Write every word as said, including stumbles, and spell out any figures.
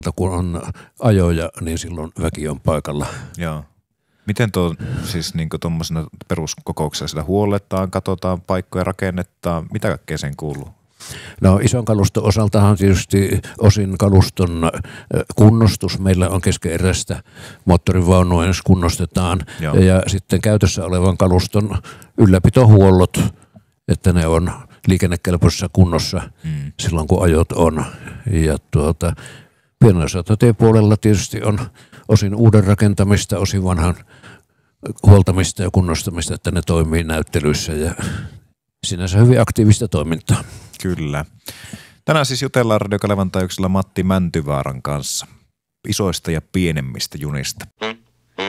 kun on ajoja, niin silloin väki on paikalla. Joo. Miten tuo siis niin tuommoisena peruskokouksessa sitä huolletaan, katsotaan paikkoja, rakennetaan, mitä kaikkea sen kuuluu? No ison kaluston osaltahan tietysti osin kaluston kunnostus. Meillä on keskeeräistä moottorivaunuja, jos kunnostetaan. Joo. Ja sitten käytössä olevan kaluston ylläpitohuollot, että ne on liikennekelpoisessa kunnossa mm. silloin kun ajot on. Ja tuota, pienoisautatiepuolella tietysti on osin uuden rakentamista, osin vanhan huoltamista ja kunnostamista, että ne toimii näyttelyissä ja sinänsä hyvin aktiivista toimintaa. Kyllä. Tänään siis jutellaan Radio Kalevan taajuuksilla Matti Mäntyvaaran kanssa isoista ja pienemmistä junista.